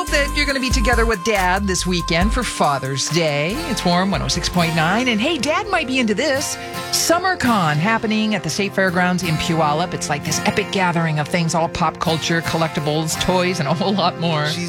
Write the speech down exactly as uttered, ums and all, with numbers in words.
hope that you're going to be together with Dad this weekend for Father's Day. It's Warm one oh six point nine. And hey, Dad might be into this. SummerCon happening at the State Fairgrounds in Puyallup. It's like this epic gathering of things, all pop culture, collectibles, toys, and a whole lot more.